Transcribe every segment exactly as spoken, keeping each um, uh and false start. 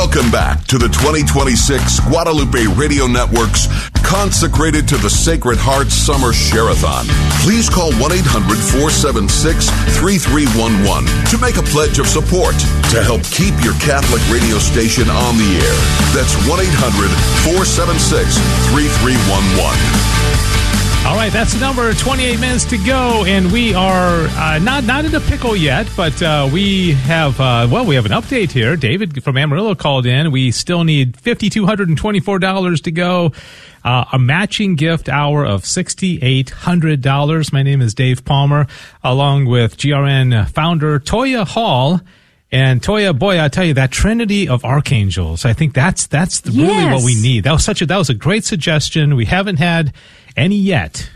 Welcome back to the twenty twenty-six Guadalupe Radio Network's Consecrated to the Sacred Heart Summer Share-a-thon. Please call one eight hundred four seven six three three one one to make a pledge of support to help keep your Catholic radio station on the air. That's one eight hundred four seven six three three one one. All right, that's the number. twenty-eight minutes to go, and we are uh, not not in a pickle yet, but uh, we have, uh, well, we have an update here. David from Amarillo called in. We still need five thousand two hundred twenty-four dollars to go. Uh, a matching gift hour of six thousand eight hundred dollars. My name is Dave Palmer, along with G R N founder Toya Hall. And Toya, boy, I tell you, that trinity of archangels, I think that's that's really yes. what we need. That was such a that was a great suggestion. We haven't had any yet.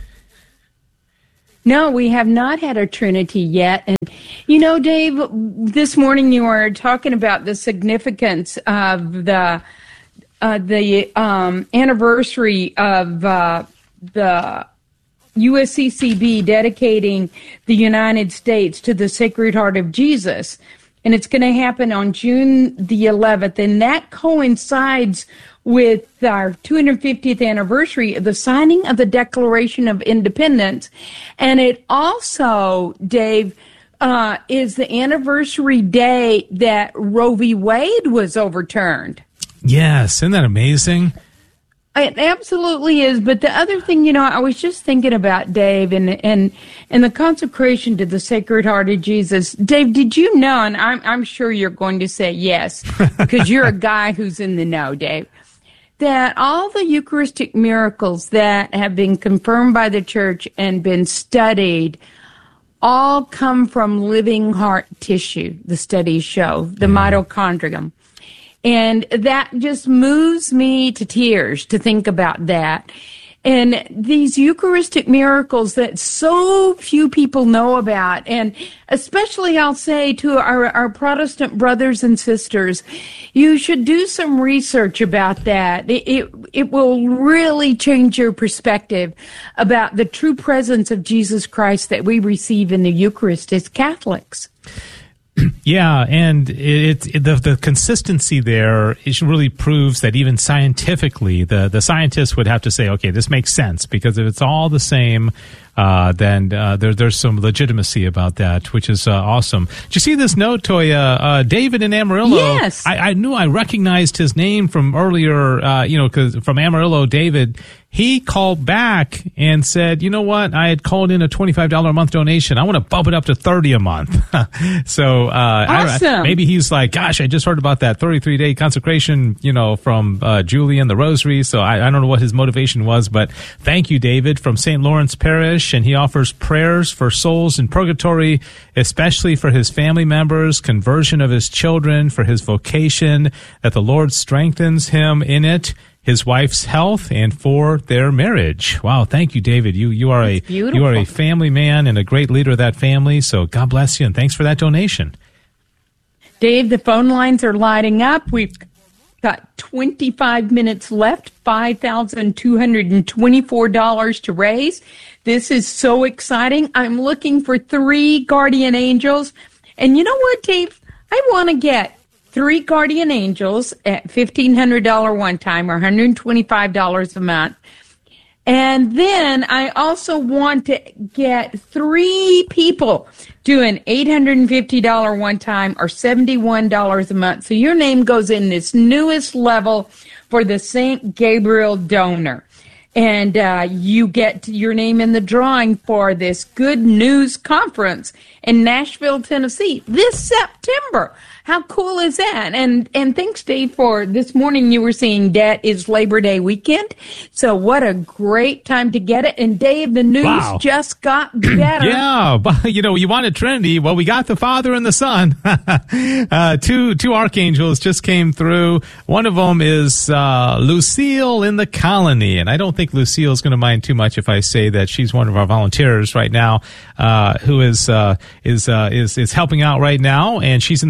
No, we have not had a Trinity yet. And, you know, Dave, this morning you were talking about the significance of the uh, the um, anniversary of uh, the U S C C B dedicating the United States to the Sacred Heart of Jesus. And it's going to happen on June the eleventh. And that coincides with our two hundred fiftieth anniversary of the signing of the Declaration of Independence. And it also, Dave, uh, is the anniversary day that Roe v. Wade was overturned. Yes, isn't that amazing? It absolutely is. But the other thing, you know, I was just thinking about, Dave, and and and the consecration to the Sacred Heart of Jesus. Dave, did you know, and I'm, I'm sure you're going to say yes, because you're a guy who's in the know, Dave, that all the Eucharistic miracles that have been confirmed by the Church and been studied all come from living heart tissue, the studies show, the mm. mitochondrium. And that just moves me to tears to think about that. And these Eucharistic miracles that so few people know about, and especially I'll say to our, our Protestant brothers and sisters, you should do some research about that. It, it, it will really change your perspective about the true presence of Jesus Christ that we receive in the Eucharist as Catholics. Yeah, and it, it the the consistency there it really proves that even scientifically, the the scientists would have to say, okay, this makes sense, because if it's all the same, uh, then uh, there there's some legitimacy about that, which is uh, awesome. Did you see this note, Toya? Uh, David in Amarillo. Yes, I, I knew I recognized his name from earlier. Uh, you know, because from Amarillo, David. He called back and said, you know what? I had called in a twenty-five dollars a month donation. I want to bump it up to thirty dollars a month. so, uh, awesome. I, maybe he's like, gosh, I just heard about that thirty-three day consecration, you know, from, uh, Julian, the Rosary. So I, I don't know what his motivation was, but thank you, David, from Saint Lawrence Parish. And he offers prayers for souls in purgatory, especially for his family members, conversion of his children, for his vocation, that the Lord strengthens him in it, his wife's health, and for their marriage. Wow, thank you, David. You you are That's a beautiful. you are a family man and a great leader of that family. So God bless you, and thanks for that donation. Dave, the phone lines are lighting up. We've got twenty-five minutes left, five thousand two hundred twenty-four dollars to raise. This is so exciting. I'm looking for three guardian angels. And you know what, Dave? I want to get three guardian angels at fifteen hundred dollars one time, or one hundred twenty-five dollars a month. And then I also want to get three people doing eight hundred fifty dollars one time, or seventy-one dollars a month. So your name goes in this newest level for the Saint Gabriel donor. And uh, you get your name in the drawing for this Good News Conference in Nashville, Tennessee this September. How cool is that? And and thanks, Dave, for this morning you were saying that is Labor Day weekend. So what a great time to get it. And Dave, the news Wow. just got better. Yeah, but you know, you wanted Trinity. Well, we got the Father and the Son. uh, two two archangels just came through. One of them is uh, Lucille in the colony, and I don't think Lucille is going to mind too much if I say that she's one of our volunteers right now, uh, who is uh, is uh, is is helping out right now, and she's in the perpetual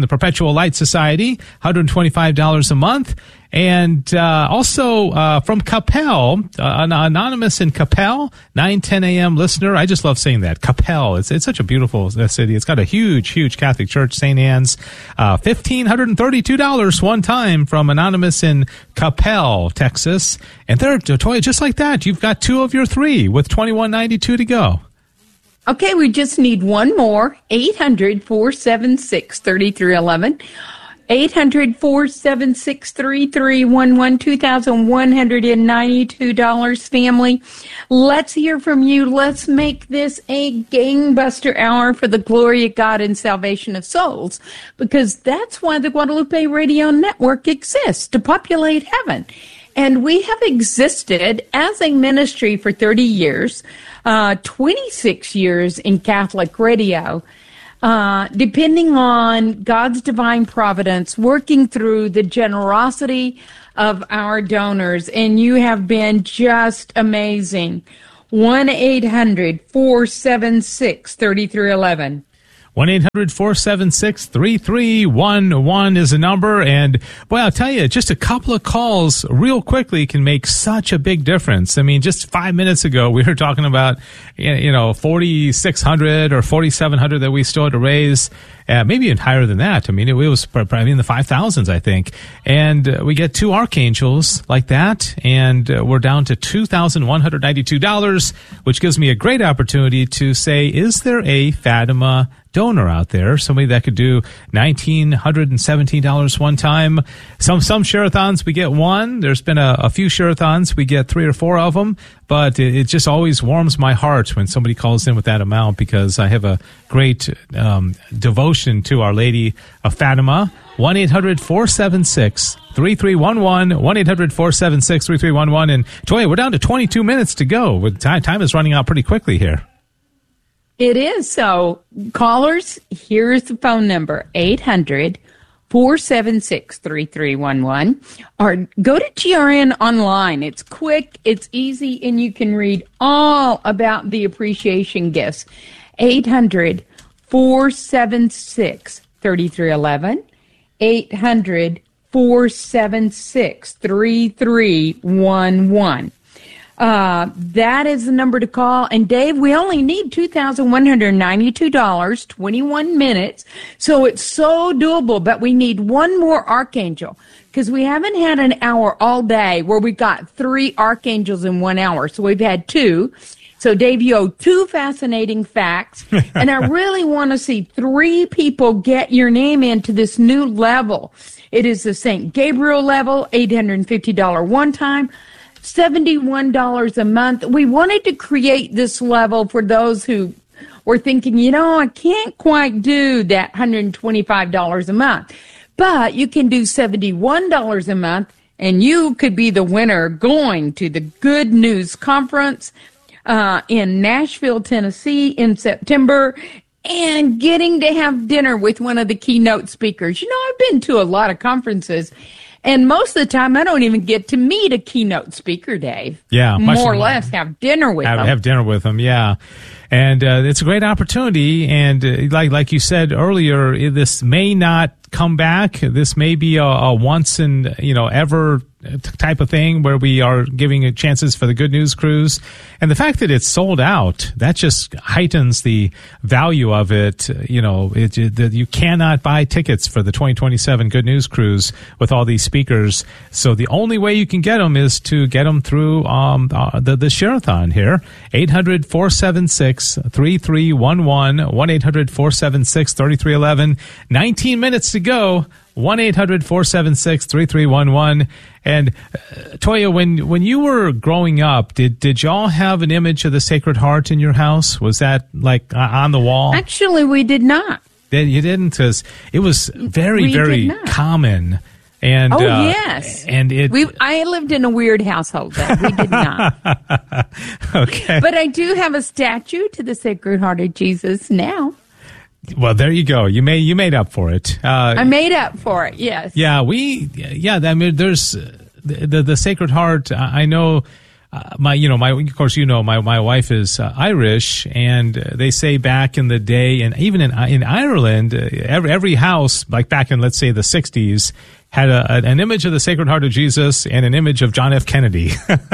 Perpetual Light Society, one hundred twenty-five dollars a month. And uh, also uh, from Capel, uh, an anonymous in Capel, nine ten a.m. listener. I just love saying that. Capel. It's it's such a beautiful city. It's got a huge, huge Catholic church, Saint Anne's. Uh, one thousand five hundred thirty-two dollars one time from anonymous in Capel, Texas. And there, Toya, just like that, you've got two of your three with twenty-one ninety-two to go. Okay, we just need one more. eight hundred, four seven six, three three one one. eight hundred, four seven six, three three one one, two thousand one hundred ninety-two dollars, family. Let's hear from you. Let's make this a gangbuster hour for the glory of God and salvation of souls, because that's why the Guadalupe Radio Network exists, to populate heaven. And we have existed as a ministry for thirty years, uh, twenty-six years in Catholic radio. Uh, depending on God's divine providence, working through the generosity of our donors. And you have been just amazing. one eight hundred, four seven six, three three one one. one eight hundred, four seven six, three three one one is the number. And, boy, I'll tell you, just a couple of calls real quickly can make such a big difference. I mean, just five minutes ago, we were talking about, you know, forty-six hundred or forty-seven hundred that we still had to raise. Uh, maybe even higher than that. I mean, it, it was probably in the five thousands, I think. And uh, we get two archangels like that, and uh, we're down to two thousand one hundred ninety-two dollars, which gives me a great opportunity to say, is there a Fatima donor out there, somebody that could do one thousand nine hundred seventeen dollars one time? Some some share-a-thons, we get one. There's been a, a few share-a-thons, we get three or four of them. But it, it just always warms my heart when somebody calls in with that amount, because I have a great um, devotion to Our Lady of Fatima. one eight hundred, four seven six, three three one one, one eight hundred, four seven six, three three one one. And, Toya, we're down to twenty-two minutes to go. Time, time is running out pretty quickly here. It is. So, callers, here's the phone number, eight hundred, four seven six, three three one one. Or go to G R N Online. It's quick, it's easy, and you can read all about the appreciation gifts. eight hundred, four seven six, three three one one. eight hundred, four seven six, three three one one. Uh, that is the number to call. And Dave, we only need two thousand one hundred ninety-two dollars, twenty-one minutes. So it's so doable, but we need one more archangel, because we haven't had an hour all day where we got three archangels in one hour. So we've had two. So Dave, you owe two fascinating facts. And I really want to see three people get your name into this new level. It is the Saint Gabriel level, eight hundred fifty dollars one time. seventy-one dollars a month. We wanted to create this level for those who were thinking, you know, I can't quite do that one hundred twenty-five dollars a month. But you can do seventy-one dollars a month, and you could be the winner going to the Good News Conference uh, in Nashville, Tennessee in September, and getting to have dinner with one of the keynote speakers. You know, I've been to a lot of conferences, and most of the time, I don't even get to meet a keynote speaker, Dave. Yeah. More or less have dinner with have, them. Have dinner with them, yeah. And uh, it's a great opportunity. And uh, like like you said earlier, this may not come back. This may be a, a once in, you know, ever type of thing where we are giving chances for the Good News Cruise. And the fact that it's sold out, that just heightens the value of it. You know, it, it, you cannot buy tickets for the twenty twenty-seven Good News Cruise with all these speakers. So the only way you can get them is to get them through um, uh, the, the Share-a-thon here. eight hundred, four seven six, three three one one, one eight hundred, four seven six, three three one one. nineteen minutes to go. one eight hundred, four seven six, three three one one. And uh, Toya, when when you were growing up, did did y'all have an image of the Sacred Heart in your house? Was that like uh, on the wall? Actually, we did not. You didn't, because it was very We very did not. common. And Oh, uh, yes. and it. We I lived in a weird household then. We did not. Okay. But I do have a statue to the Sacred Heart of Jesus now. Well, there you go. You made you made up for it. Uh, I made up for it, yes. Yeah, we, yeah, I mean, there's uh, the, the, the Sacred Heart. I know uh, my, you know, my, of course, you know, my, my wife is uh, Irish, and uh, they say back in the day, and even in, in Ireland, uh, every, every house, like back in, let's say, the sixties, had a, an image of the Sacred Heart of Jesus and an image of John F. Kennedy.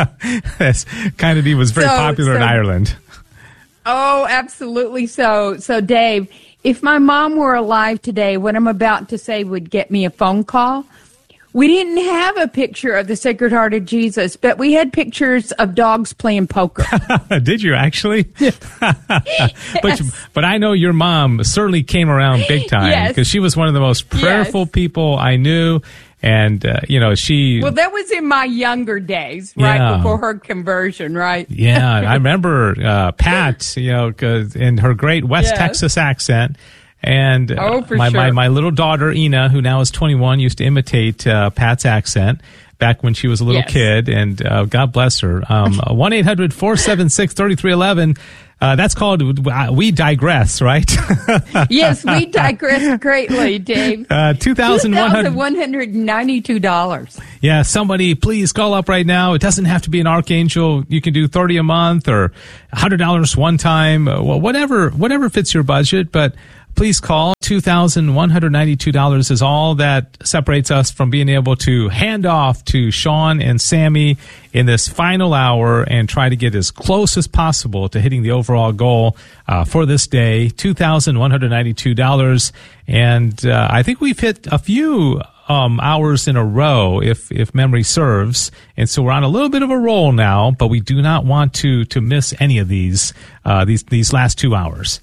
Kennedy was very so, popular so, in Ireland. Oh, absolutely. So, so Dave, if my mom were alive today, what I'm about to say would get me a phone call. We didn't have a picture of the Sacred Heart of Jesus, but we had pictures of dogs playing poker. Did you actually? Yes. but but I know your mom certainly came around big time, because yes. she was one of the most prayerful yes. people I knew. And, uh, you know, she... Well, that was in my younger days, right, yeah. before her conversion, right? Yeah, I remember uh, Pat, you know, in her great West yes. Texas accent. And uh, oh, for my, sure. my, my little daughter, Ina, who now is twenty-one, used to imitate uh, Pat's accent back when she was a little yes. kid, and uh, God bless her. Um, one eight hundred four seven six three three one one. Uh, that's called uh, We Digress, right? Yes, we digress greatly, Dave. Uh, two thousand one hundred ninety-two dollars. Yeah, somebody please call up right now. It doesn't have to be an archangel. You can do thirty a month or one hundred dollars one time, uh, well, whatever, whatever fits your budget, but please call. two thousand one hundred ninety-two dollars is all that separates us from being able to hand off to Sean and Sammy in this final hour and try to get as close as possible to hitting the overall goal uh, for this day, two thousand one hundred ninety-two dollars. And uh, I think we've hit a few um, hours in a row, if if memory serves. And so we're on a little bit of a roll now, but we do not want to to miss any of these uh, these these last two hours.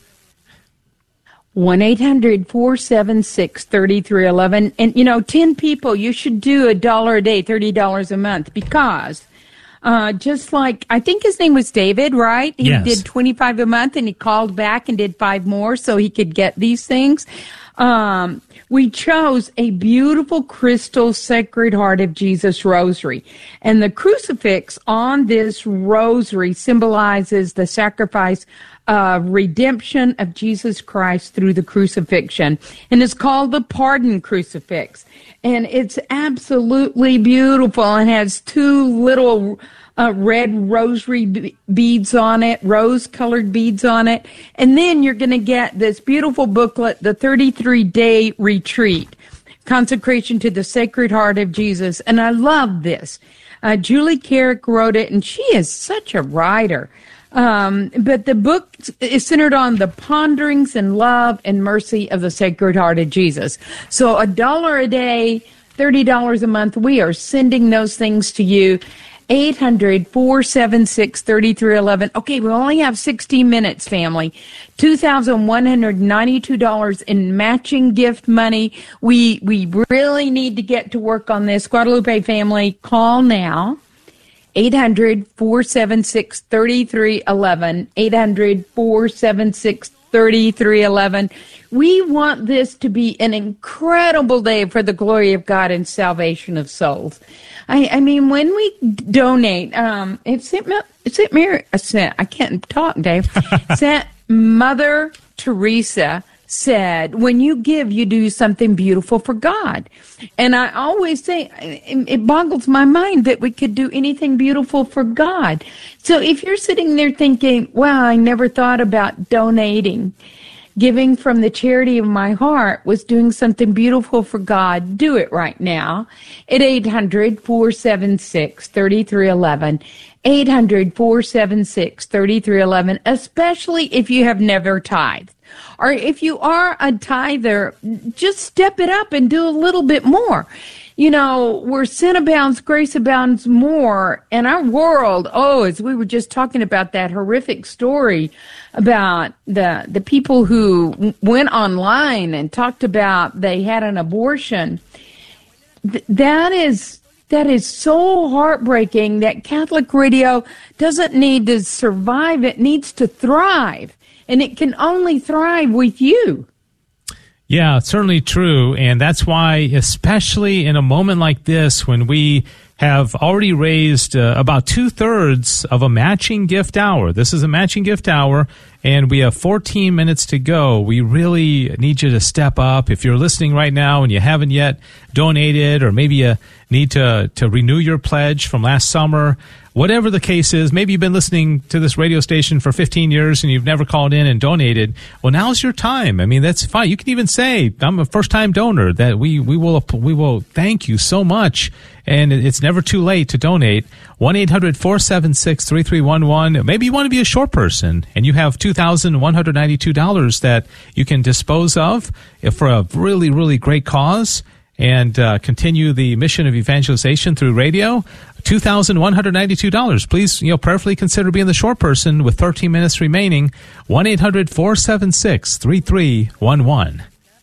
one eight hundred four seven six three three one one. And, you know, ten people, you should do a dollar a day, thirty dollars a month, because uh, just like, I think his name was David, right? He yes. did twenty-five a month, and he called back and did five more so he could get these things. Um, we chose a beautiful crystal Sacred Heart of Jesus rosary. And the crucifix on this rosary symbolizes the sacrifice Uh, redemption of Jesus Christ through the crucifixion, and it's called the Pardon Crucifix, and it's absolutely beautiful and has two little uh, red rosary be- beads on it, rose-colored beads on it, and then you're going to get this beautiful booklet, the thirty-three day retreat, consecration to the Sacred Heart of Jesus, and I love this. Uh, Julie Carrick wrote it, and she is such a writer. Um, but the book is centered on the ponderings and love and mercy of the Sacred Heart of Jesus. So a dollar a day, thirty dollars a month, we are sending those things to you. eight hundred four seven six three three one one. Okay, we only have sixty minutes, family. two thousand one hundred ninety-two dollars in matching gift money. We, we really need to get to work on this. Guadalupe family, call now. eight hundred four seven six three three one one, eight hundred four seven six three three one one. We want this to be an incredible day for the glory of God and salvation of souls. I, I mean, when we donate, um, it's Saint Saint Mary, Saint, I can't talk, Dave. Saint Mother Teresa said, when you give, you do something beautiful for God. And I always say, it boggles my mind that we could do anything beautiful for God. So if you're sitting there thinking, wow, I never thought about donating, giving from the charity of my heart was doing something beautiful for God, do it right now at eight hundred four seven six three three one one, eight hundred four seven six three three one one, especially if you have never tithed. Or if you are a tither, just step it up and do a little bit more. You know, where sin abounds, grace abounds more. And our world, oh, as we were just talking about that horrific story about the the people who went online and talked about they had an abortion. Th- that is that is so heartbreaking that Catholic radio doesn't need to survive. It needs to thrive. And it can only thrive with you. Yeah, it's certainly true. And that's why, especially in a moment like this, when we have already raised uh, about two-thirds of a matching gift hour. This is a matching gift hour, and we have fourteen minutes to go. We really need you to step up. If you're listening right now and you haven't yet donated, or maybe you need to, to renew your pledge from last summer, whatever the case is, maybe you've been listening to this radio station for fifteen years and you've never called in and donated. Well, now's your time. I mean, that's fine. You can even say, I'm a first-time donor. That we, we will we will thank you so much. And it's never too late to donate. one eight hundred four seven six three three one one. Maybe you want to be a short person and you have two thousand one hundred ninety-two dollars that you can dispose of for a really, really great cause and uh, continue the mission of evangelization through radio. two thousand one hundred ninety-two dollars. Please, you know, prayerfully consider being the short person with thirteen minutes remaining. one eight hundred four seven six three three one one.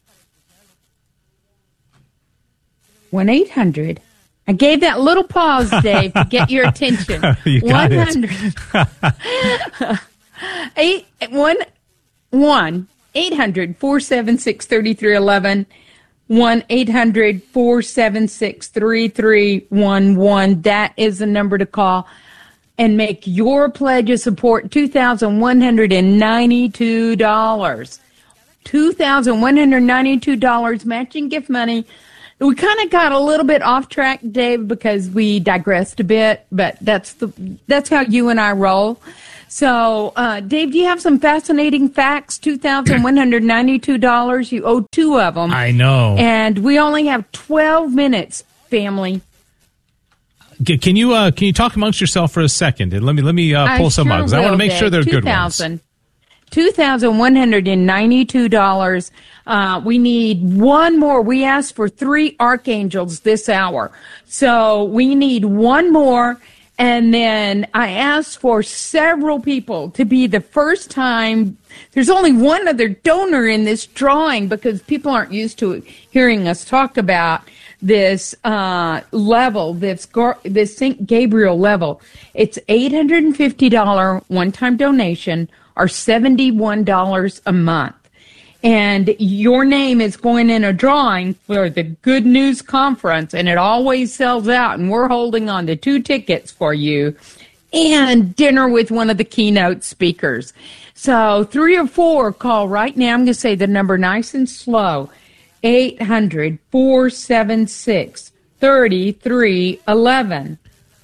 one eight hundred. I gave that little pause, Dave, to get your attention. You got one hundred. Eight, one, one, eight hundred four seven six three three one one. one eight hundred four seven six three three one one. That is the number to call and make your pledge of support. two thousand one hundred ninety-two dollars. two thousand one hundred ninety-two dollars matching gift money. We kind of got a little bit off track, Dave, because we digressed a bit, but that's the that's how you and I roll. So, uh, Dave, do you have some fascinating facts? two thousand one hundred ninety-two dollars. You owe two of them. I know. And we only have twelve minutes, family. Can you uh, can you talk amongst yourself for a second and let me let me uh, pull I some sure up because I want to make Dave. sure they're good ones. two thousand one hundred ninety-two dollars. Uh, we need one more. We asked for three archangels this hour. So we need one more. And then I asked for several people to be the first time. There's only one other donor in this drawing because people aren't used to hearing us talk about this uh, level, this this Saint Gabriel level. It's eight hundred fifty dollars one-time donation or seventy-one dollars a month. And your name is going in a drawing for the Good News Conference, and it always sells out, and we're holding on to two tickets for you and dinner with one of the keynote speakers. So three or four, call right now. I'm going to say the number nice and slow, eight hundred four seven six three three one one.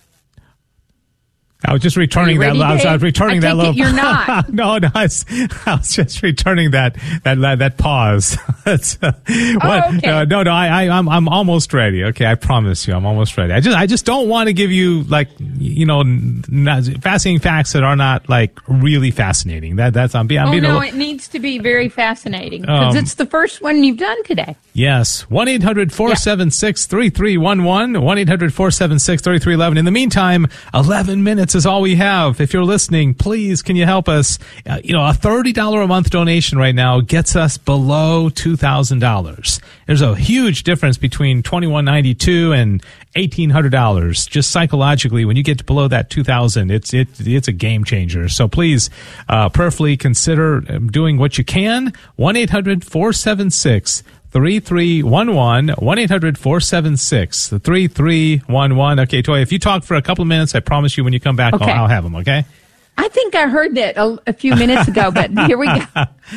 I was just returning that. Ready, I was, I was returning I that little. You're not. no, no. I was, I was just returning that that that pause. That's, uh, oh, what, okay. uh, no, no. I, I, I'm, I'm almost ready. Okay, I promise you, I'm almost ready. I just, I just don't want to give you like, you know, not, fascinating facts that are not like really fascinating. That, that's I'm being. I'm oh being no, a, it needs to be very fascinating because um, it's the first one you've done today. Yes, one eight hundred four seven six three three one one. one eight hundred four seven six three three one one. In the meantime, eleven minutes is all we have. If you're listening, please, can you help us? Uh, you know, a thirty dollars a month donation right now gets us below two thousand dollars. There's a huge difference between twenty-one ninety-two and eighteen hundred dollars. Just psychologically, when you get below that two thousand dollars, it's it, it's a game changer. So please, uh, prayerfully consider doing what you can. one eight hundred four seven six three three one one. one eight hundred four seven six three three one one. Okay, Toya, if you talk for a couple of minutes, I promise you when you come back, okay. I'll, I'll have them, okay? I think I heard that a, a few minutes ago, but here we go.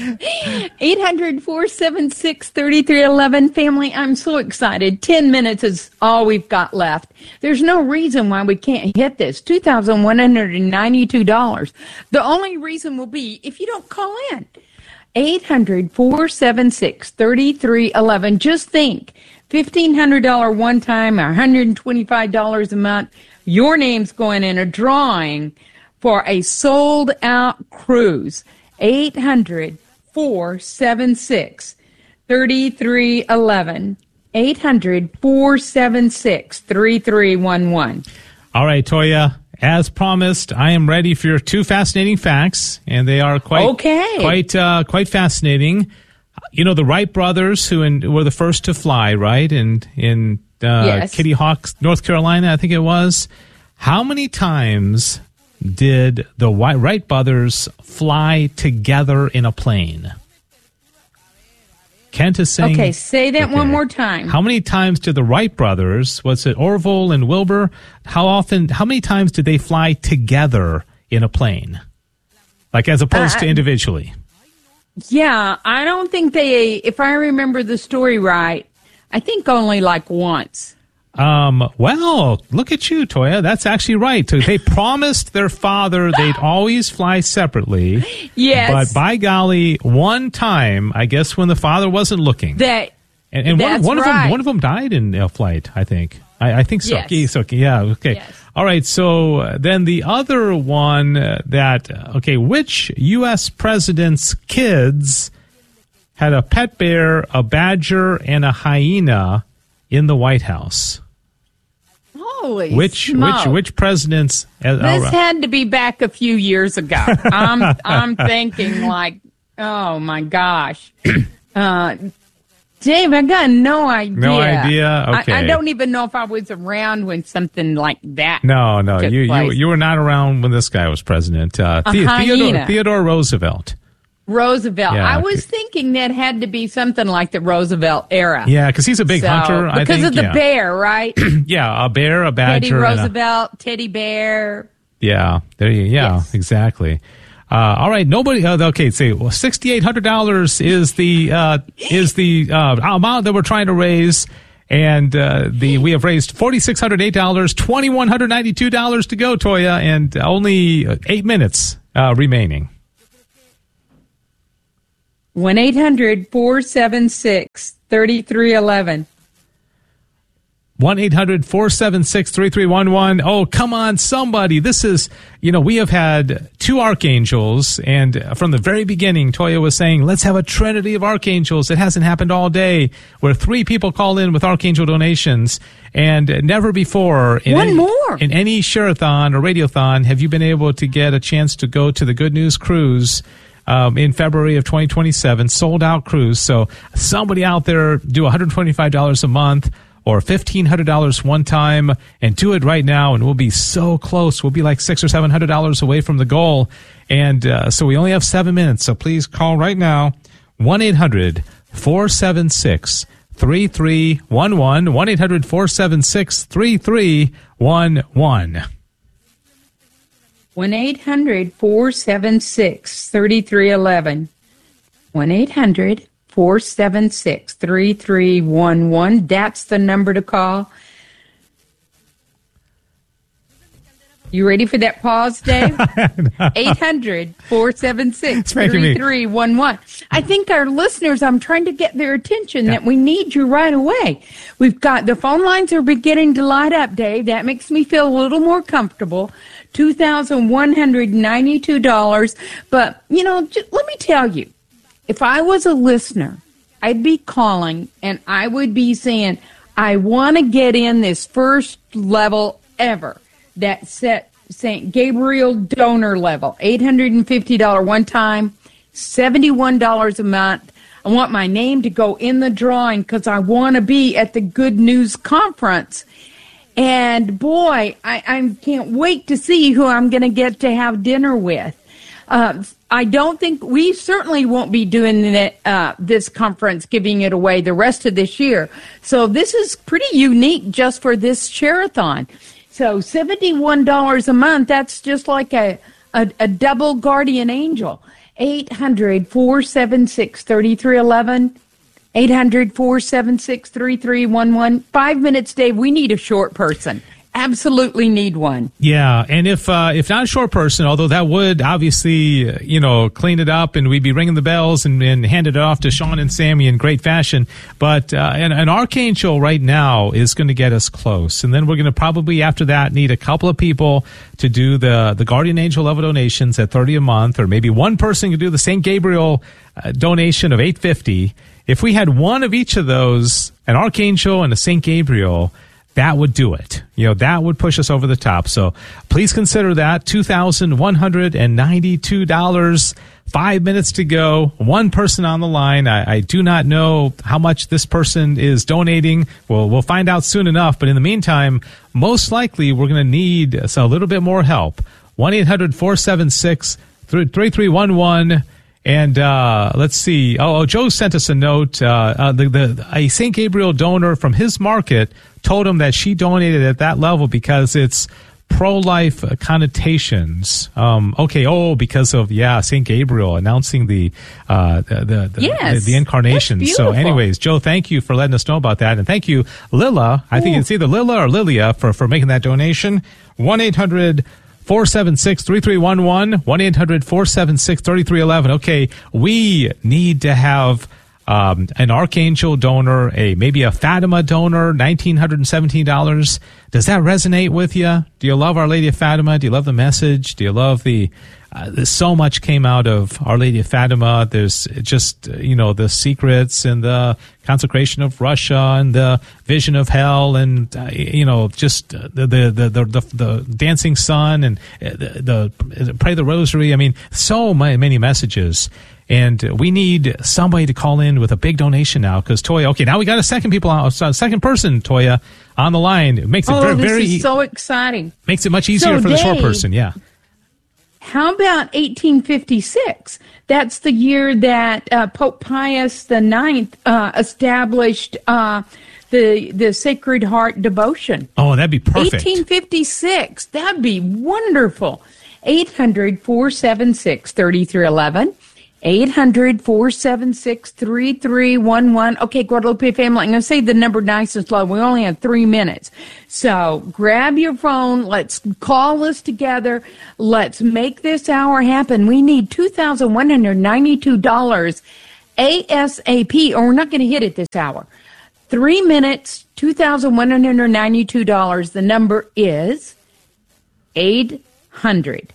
eight hundred four seven six three three one one. Family, I'm so excited. Ten minutes is all we've got left. There's no reason why we can't hit this. two thousand one hundred ninety-two dollars. The only reason will be if you don't call in. eight hundred four seven six three three one one. Just think, fifteen hundred dollars one time, one hundred twenty-five dollars a month. Your name's going in a drawing for a sold-out cruise. eight hundred four seven six three three one one. eight hundred four seven six three three one one. All right, Toya. As promised, I am ready for your two fascinating facts, and they are quite okay. quite uh, quite fascinating. You know, the Wright brothers, who in, were the first to fly, right? In in uh, yes. Kitty Hawk, North Carolina, I think it was. How many times did the Wright brothers fly together in a plane? Kent is saying... Okay, say that okay. one more time. How many times did the Wright brothers, was it Orville and Wilbur, how often, how many times did they fly together in a plane? Like as opposed uh, to individually? Yeah, I don't think they, if I remember the story right, I think only like once. Um, well, look at you, Toya. That's actually right. They promised their father they'd always fly separately. Yes. But by golly, one time, I guess when the father wasn't looking. That, and and that's one, one right. of them, one of them died in a flight, I think. I, I think so. Yes. Okay, yeah, okay. Yes. All right, so uh, then the other one uh, that, uh, okay, which U S president's kids had a pet bear, a badger, and a hyena in the White House? Holy which smoke. which which presidents? Uh, this uh, had to be back a few years ago. I'm I'm thinking like, oh my gosh, uh, Dave, I got no idea. No idea. Okay, I, I don't even know if I was around when something like that. No, no, took you you place. you were not around when this guy was president. Uh, a the- hyena. Theodore Theodore Roosevelt. Roosevelt. Yeah, I was okay. thinking that had to be something like the Roosevelt era. Yeah, because he's a big So, hunter. I because think, of the yeah. bear, right? Yeah, a bear, a badger, Teddy and a- Roosevelt, Teddy Bear. Yeah, there you. Yeah, Yes. exactly. Uh, all right, nobody. Uh, okay, say well, sixty-eight hundred dollars is the uh, is the uh, amount that we're trying to raise, and uh, the we have raised forty six hundred eight dollars, twenty one hundred ninety two dollars to go, Toya, and only eight minutes uh, remaining. one eight hundred four seven six three three one one. one eight hundred four seven six three three one one. Oh, come on, somebody. This is, you know, we have had two archangels, and from the very beginning, Toya was saying, let's have a trinity of archangels. It hasn't happened all day, where three people call in with archangel donations, and never before in One any, more. in any Share-a-thon or Radiothon have you been able to get a chance to go to the Good News Cruise Um, in February of twenty twenty-seven, sold out cruise. So somebody out there, do one hundred twenty-five dollars a month or fifteen hundred dollars one time, and do it right now, and we'll be so close. We'll be like six or seven hundred dollars away from the goal. And uh, so we only have seven minutes. So please call right now, one eight hundred four seven six three three one one, one eight hundred four seven six three three one one. one eight hundred four seven six three three one one. one eight hundred four seven six three three one one. That's the number to call. You ready for that pause, Dave? eight hundred four seven six three three one one. I think our listeners, I'm trying to get their attention Yeah. that we need you right away. We've got, the phone lines are beginning to light up, Dave. That makes me feel a little more comfortable. two thousand one hundred ninety-two dollars. But, you know, just, let me tell you, if I was a listener, I'd be calling and I would be saying, I want to get in this first level ever. That set Saint Gabriel donor level, eight hundred fifty dollars one time, seventy-one dollars a month. I want my name to go in the drawing because I want to be at the Good News Conference. And boy, I, I can't wait to see who I'm going to get to have dinner with. Uh, I don't think, we certainly won't be doing it, uh, this conference, giving it away the rest of this year. So this is pretty unique just for this Share-a-thon. So seventy-one dollars a month, that's just like a, a, a double guardian angel. eight hundred four seven six three three one one. eight hundred four seven six three three one one. Five minutes, Dave. We need a short person. Absolutely need one. Yeah, and if uh, if not a short person, although that would obviously, uh, you know, clean it up, and we'd be ringing the bells and, and hand it off to Sean and Sammy in great fashion. But uh, an, an archangel right now is going to get us close, and then we're going to probably after that need a couple of people to do the the guardian angel level donations at thirty a month, or maybe one person could do the Saint Gabriel uh, donation of eight fifty. If we had one of each of those, an archangel and a Saint Gabriel, that would do it. You know, that would push us over the top. So please consider that. two thousand one hundred ninety-two dollars. Five minutes to go. One person on the line. I, I do not know how much this person is donating. Well, we'll find out soon enough. But in the meantime, most likely we're going to need a little bit more help. one eight hundred four seven six three three one one. And uh, let's see. Oh, oh, Joe sent us a note. Uh, uh, the, the a Saint Gabriel donor from his market told him that she donated at that level because it's pro-life connotations. Um, okay. Oh, because of yeah, Saint Gabriel announcing the uh, the the, yes, the the incarnation. So, anyways, Joe, thank you for letting us know about that, and thank you, Lilla. I Ooh. think it's either Lilla or Lilia for for making that donation. One eight hundred. four seven six, three three one one, one eight hundred, four seven six, three three one one. Okay, we need to have um, an Archangel donor, a maybe a Fatima donor, one thousand nine hundred seventeen dollars. Does that resonate with you? Do you love Our Lady of Fatima? Do you love the message? Do you love the... Uh, there's so much came out of Our Lady of Fatima. There's just, you know, the secrets and the consecration of Russia and the vision of hell and, uh, you know, just the, the, the, the, the, the dancing sun and the, the pray the rosary. I mean, so many, many messages. And we need somebody to call in with a big donation now because Toya, okay, now we got a second people, a second person, Toya, on the line. It makes it oh, very, this very, is so exciting. Makes it much easier so for the Dave, short person. Yeah. How about eighteen fifty-six? That's the year that uh, Pope Pius the Ninth uh, established uh, the the Sacred Heart devotion. Oh, that'd be perfect. eighteen fifty-six. That'd be wonderful. eight hundred, four seven six, three three one one. eight hundred, four seven six, three three one one. Okay, Guadalupe family, I'm going to say the number nice and slow. We only have three minutes. So grab your phone. Let's call us together. Let's make this hour happen. We need two thousand one hundred ninety-two dollars ASAP, or we're not going to hit it this hour. Three minutes, two thousand one hundred ninety-two dollars. The number is eight hundred,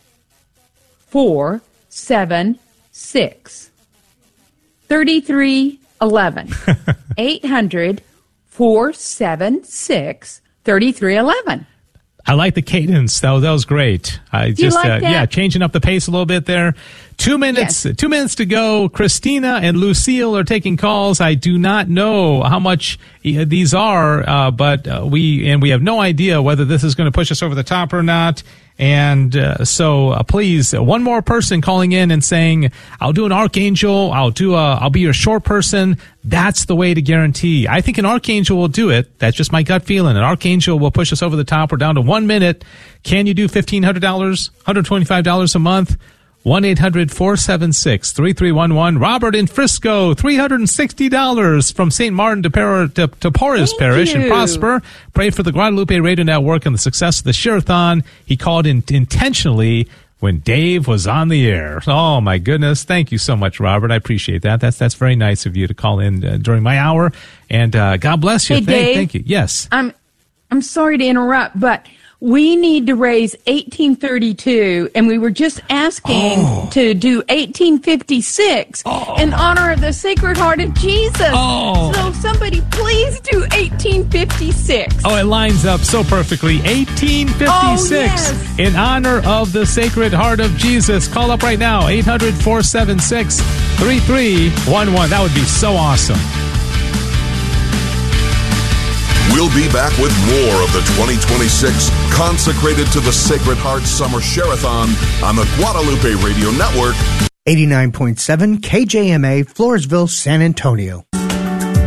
four seven six, thirty-three eleven. eight hundred, four seven six, thirty-three eleven. I like the cadence. That was, that was great. I Do you just like uh, that? yeah, changing up the pace a little bit there. Two minutes, Yes. two minutes to go. Christina and Lucille are taking calls. I do not know how much uh, these are, uh, but uh, we and we have no idea whether this is going to push us over the top or not. And uh, so, uh, please, uh, one more person calling in and saying, "I'll do an Archangel. I'll do a. I'll be your short person." That's the way to guarantee. I think an Archangel will do it. That's just my gut feeling. An Archangel will push us over the top. We're down to one minute. Can you do fifteen hundred dollars, one hundred twenty-five dollars a month? one eight hundred, four seven six, three three one one. Robert in Frisco, three hundred sixty dollars from Saint Martin to, Par- to, to Porras Thank Parish you. and Prosper. Pray for the Guadalupe Radio Network and the success of the Sherathon. He called in intentionally when Dave was on the air. Oh, my goodness. Thank you so much, Robert. I appreciate that. That's that's very nice of you to call in uh, during my hour. And uh, God bless you. Hey, thank, Dave, thank you. Yes. I'm, I'm sorry to interrupt, but we need to raise eighteen thirty-two, and we were just asking Oh. to do eighteen fifty-six Oh. in honor of the Sacred Heart of Jesus. Oh. So somebody please do eighteen fifty-six. Oh, it lines up so perfectly. eighteen fifty-six Oh, yes. in honor of the Sacred Heart of Jesus. Call up right now, eight hundred, four seven six, three three one one. That would be so awesome. We'll be back with more of the twenty twenty-six Consecrated to the Sacred Heart Summer Sherathon on the Guadalupe Radio Network. eighty-nine point seven K J M A, Floresville, San Antonio.